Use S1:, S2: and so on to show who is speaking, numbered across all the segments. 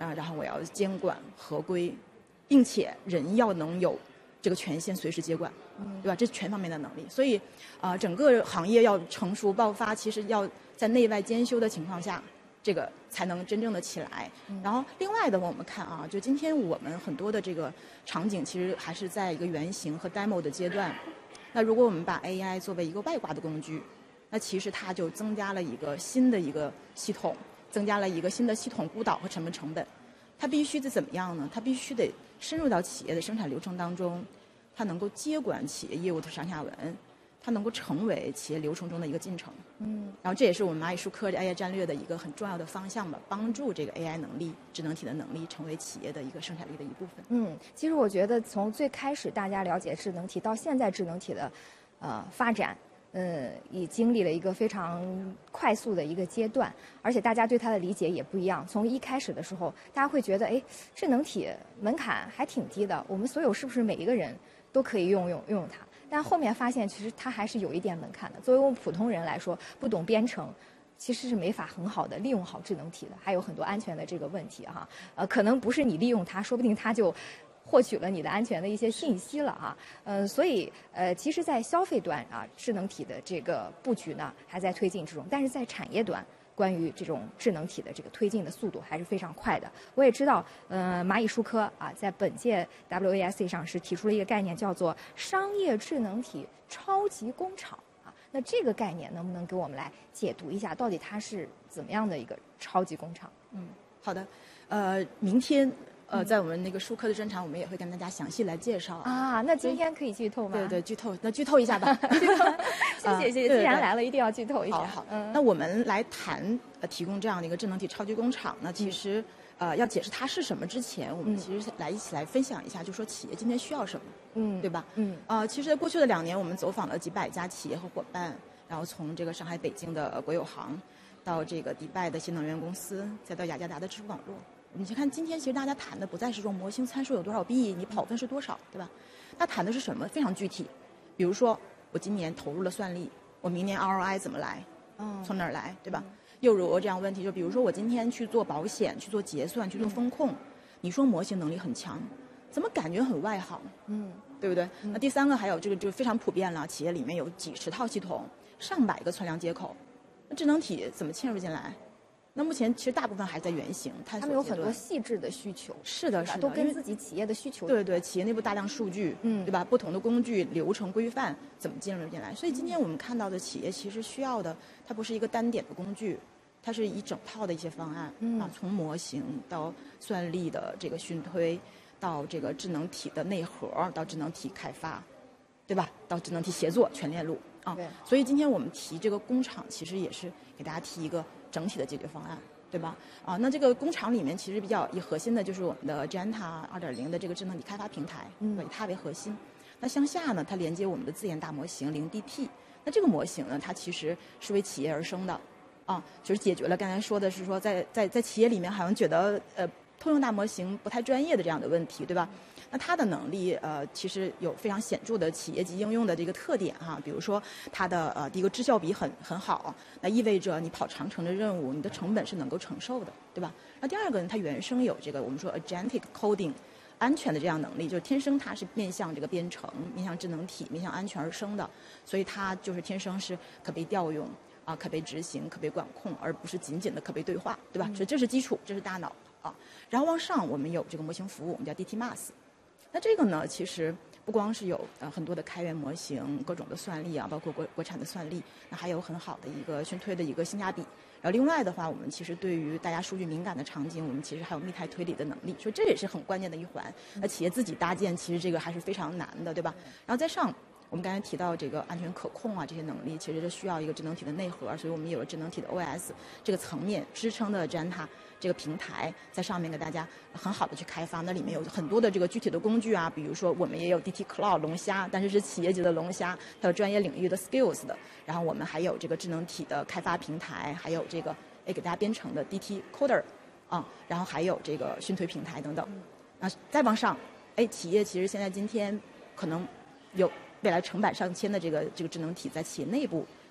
S1: 然后我要监管合规，并且人要能有这个权限随时接管，对吧？这是全方面的能力。所以，整个行业要成熟爆发，其实要在内外兼修的情况下，这个才能真正的起来。然后，另外的我们看啊，就今天我们很多的这个场景，其实还是在一个原型和 demo 的阶段。那如果我们把 AI 作为一个外挂的工具，那其实它就增加了一个新的一个系统，增加了一个新的系统孤岛和成本。它必须得怎么样呢？它必须得深入到企业的生产流程当中，它能够接管企业业务的上下文，它能够成为企业流程中的一个进程。然后这也是我们蚂蚁舒科的 AI 战略的一个很重要的方向吧，帮助这个 AI 能力、智能体的能力成为企业的一个生产力的一部分。
S2: 其实我觉得从最开始大家了解智能体到现在智能体的发展。也经历了一个非常快速的一个阶段，而且大家对它的理解也不一样。从一开始的时候，大家会觉得，哎，智能体门槛还挺低的，我们所有是不是每一个人都可以用它？但后面发现，其实它还是有一点门槛的。作为我们普通人来说，不懂编程，其实是没法很好的利用好智能体的，还有很多安全的这个问题哈。可能不是你利用它，说不定它就获取了你的安全的一些信息了啊，所以其实，在消费端啊，智能体的这个布局呢还在推进之中，但是在产业端，关于这种智能体的这个推进的速度还是非常快的。我也知道，蚂蚁舒科啊，在本届 WASC 上是提出了一个概念，叫做商业智能体超级工厂啊。那这个概念能不能给我们来解读一下，到底它是怎么样的一个超级工厂？
S1: 好的，明天。在我们那个舒科的专场，我们也会跟大家详细来介绍
S2: 啊。那今天可以剧透吗？
S1: 对，剧透，那剧透一下吧。
S2: 谢谢，既然来了，一定要剧透一下。
S1: 好，那我们来谈提供这样的一个智能体超级工厂呢，其实要解释它是什么之前，我们其实一起来分享一下，就说企业今天需要什么，对吧？其实在过去的2年，我们走访了几百家企业和伙伴，然后从这个上海、北京的国有行，到这个迪拜的新能源公司，再到雅加达的支付网络。你去看，今天其实大家谈的不再是说模型参数有多少 B， 你跑分是多少，对吧？那谈的是什么？非常具体。比如说，我今年投入了算力，我明年 ROI 怎么来？从哪儿来，对吧？又如这样问题，就比如说我今天去做保险、去做结算、去做风控，你说模型能力很强，怎么感觉很外行？对不对？那第3个还有这个就非常普遍了，企业里面有几十套系统，上百个测量接口，那智能体怎么嵌入进来？那目前其实大部分还在原型探索阶段，
S2: 他们有很多细致的需求，
S1: 是的，
S2: 都跟自己企业的需求。
S1: 对，企业内部大量数据，对吧？不同的工具、流程规范怎么进入进来？所以今天我们看到的企业其实需要的，它不是一个单点的工具，它是一整套的一些方案从模型到算力的这个熏推，到这个智能体的内核，到智能体开发，对吧？到智能体协作全链路所以今天我们提这个工厂，其实也是给大家提一个整体的解决方案，对吧？那这个工厂里面其实比较以核心的就是我们的 Genta 2.0的这个智能体开发平台，以它为核心。那向下呢，它连接我们的自研大模型0DT。那这个模型呢，它其实是为企业而生的，就是解决了刚才说的是说在企业里面好像觉得通用大模型不太专业的这样的问题，对吧？那它的能力其实有非常显著的企业级应用的这个特点比如说它的第一个质效比很好，那意味着你跑长程的任务，你的成本是能够承受的，对吧？那第2个呢，它原生有这个我们说 agentic coding 安全的这样能力，就是天生它是面向这个编程、面向智能体、面向安全而生的，所以它就是天生是可被调用可被执行、可被管控，而不是仅仅的可被对话，对吧？所以这是基础，这是大脑然后往上我们有这个模型服务，我们叫 DTMaaS。那这个呢，其实不光是有很多的开源模型，各种的算力包括国产的算力，那还有很好的一个熏推的一个性价比。然后另外的话，我们其实对于大家数据敏感的场景，我们其实还有密态推理的能力，所以这也是很关键的一环。那企业自己搭建，其实这个还是非常难的，对吧？然后再上，我们刚才提到这个安全可控这些能力，其实是需要一个智能体的内核，所以我们有了智能体的 OS 这个层面支撑的 Genta 这个平台，在上面给大家很好的去开发。那里面有很多的这个具体的工具比如说我们也有 DT Cloud 龙虾，但是是企业级的龙虾，它有专业领域的 skills 的。然后我们还有这个智能体的开发平台，还有这个给大家编程的 DT Coder 然后还有这个熏推平台等等。那再往上，企业其实现在今天可能有未来成百上千的这个智能体在企业内部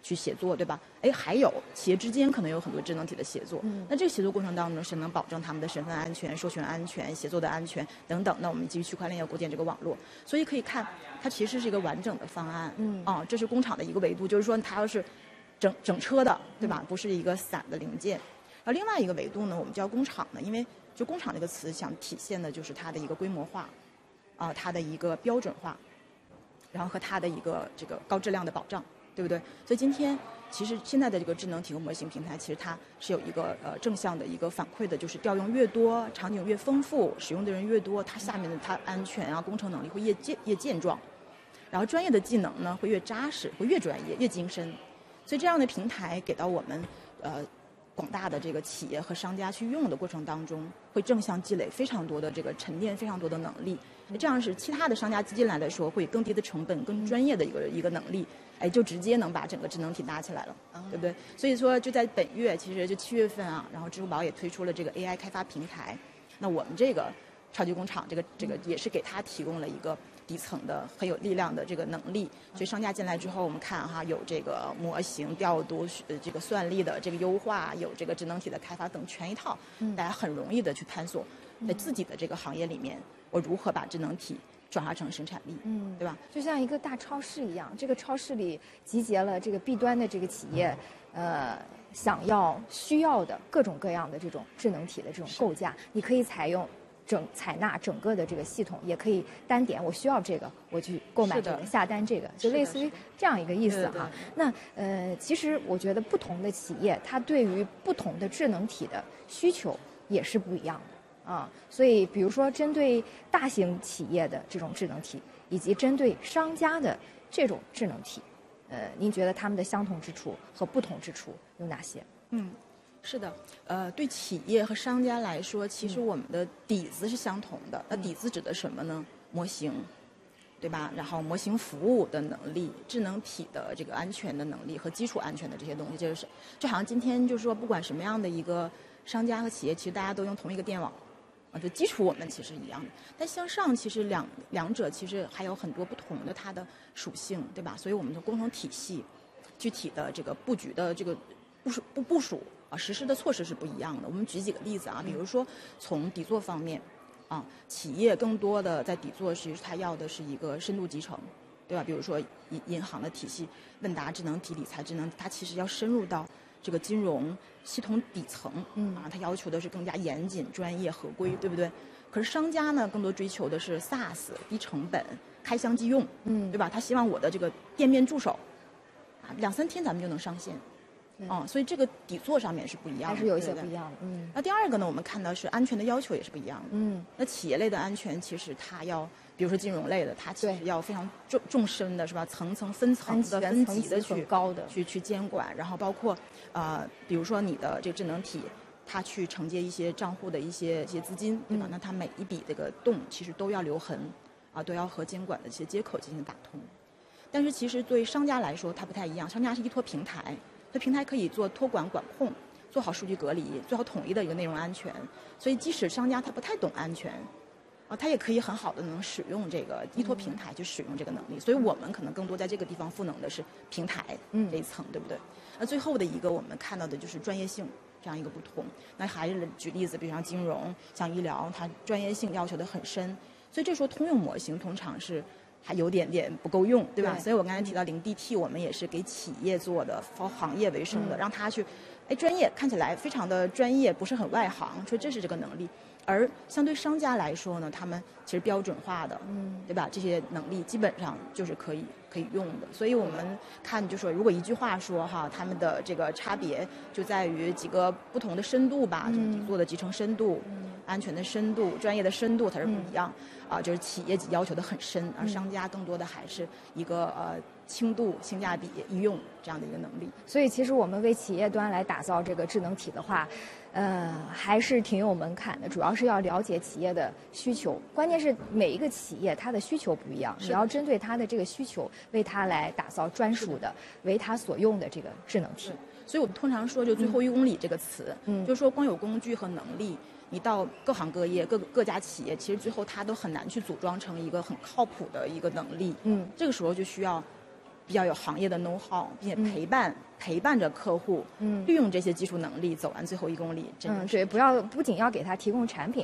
S1: 去协作，对吧？哎，还有企业之间可能有很多智能体的协作，那这个协作过程当中是能保证他们的身份安全、授权安全、协作的安全等等。那我们基于区块链要构建这个网络，所以可以看它其实是一个完整的方案。这是工厂的一个维度，就是说它要是整车的，对吧？不是一个散的零件。然后另外一个维度呢，我们叫工厂呢，因为就工厂这个词想体现的就是它的一个规模化，它的一个标准化，然后和它的一个这个高质量的保障。对不对？所以今天其实现在的这个智能体和模型平台，其实它是有一个正向的一个反馈的，就是调用越多，场景越丰富，使用的人越多，它下面的它安全啊、工程能力会越健壮，然后专业的技能呢会越扎实，会越专业、越精深。所以这样的平台给到我们广大的这个企业和商家去用的过程当中，会正向积累非常多的这个沉淀非常多的能力。这样是其他的商家基金来说，会更低的成本、更专业的一个能力，就直接能把整个智能体搭起来了，对不对？所以说就在本月，其实就7月份啊，然后支付宝也推出了这个 AI 开发平台。那我们这个超级工厂，这个也是给它提供了一个底层的很有力量的这个能力。所以商家进来之后，我们看哈，有这个模型调度、这个算力的这个优化，有这个智能体的开发等全一套，大家很容易的去探索在自己的这个行业里面，我如何把智能体转化成生产力，对吧？
S2: 就像一个大超市一样，这个超市里集结了这个 B 端的这个企业，需要的各种各样的这种智能体的这种构架，你可以采纳整个的这个系统，也可以单点我需要这个，我去购买这个，下单这个，就类似于这样一个意思哈。那其实我觉得不同的企业，它对于不同的智能体的需求也是不一样的啊。所以比如说针对大型企业的这种智能体，以及针对商家的这种智能体，您觉得他们的相同之处和不同之处有哪些？
S1: 是的，对企业和商家来说，其实我们的底子是相同的。那底子指的什么呢？模型，对吧？然后模型服务的能力、智能体的这个安全的能力和基础安全的这些东西，就好像今天就是说，不管什么样的一个商家和企业，其实大家都用同一个电网，就基础我们其实一样的。但向上其实两者其实还有很多不同的它的属性，对吧？所以我们的工程体系、具体的这个布局的这个部署。实施的措施是不一样的。我们举几个例子啊，比如说从底座方面，企业更多的在底座时，它要的是一个深度集成，对吧？比如说银行的体系、问答智能体、理财智能，它其实要深入到这个金融系统底层，它要求的是更加严谨、专业、合规，对不对？可是商家呢，更多追求的是 SaaS 低成本、开箱即用，对吧？他希望我的这个店面助手2-3天咱们就能上线。所以这个底座上面是不一样的，
S2: 还是有一些不一样的。
S1: 那第二个呢，我们看到是安全的要求也是不一样的。那企业类的安全其实它要，比如说金融类的，它其实要非常重深的是吧？层层分层的分级的去监管，然后包括比如说你的这个智能体，它去承接一些账户的一些资金，对吧？那它每一笔这个动其实都要留痕，都要和监管的一些接口进行打通。但是其实对商家来说，它不太一样，商家是依托平台。这平台可以做托管管控，做好数据隔离，做好统一的一个内容安全。所以即使商家他不太懂安全，他也可以很好的能使用这个依托平台去使用这个能力。所以我们可能更多在这个地方赋能的是平台这一层，对不对？那最后的一个我们看到的就是专业性这样一个不同。那还是举例子，比如像金融、像医疗，它专业性要求的很深。所以这时候通用模型通常是还有点不够用，对吧？对。所以我刚才提到0DT，我们也是给企业做的，以行业为生的，让他去，专业看起来非常的专业，不是很外行，说这是这个能力。而相对商家来说呢，他们其实标准化的，对吧？这些能力基本上就是可以用的。所以我们看就说，如果一句话说哈，他们的这个差别就在于几个不同的深度吧，就是底座的集成深度、安全的深度、专业的深度它是不一样。就是企业要求的很深，而商家更多的还是一个轻度、性价比、易用这样的一个能力。
S2: 所以其实我们为企业端来打造这个智能体的话，还是挺有门槛的，主要是要了解企业的需求。关键是每一个企业它的需求不一样，你要针对它的这个需求，为它来打造专属的、为它所用的这个智能体。
S1: 所以我们通常说就最后1公里这个词，就是说光有工具和能力，你到各行各业、各家企业，其实最后它都很难去组装成一个很靠谱的一个能力。这个时候就需要比较有行业的 know how， 并且陪伴着客户，利用这些技术能力走完最后1公里。
S2: 对，不仅要给他提供产品，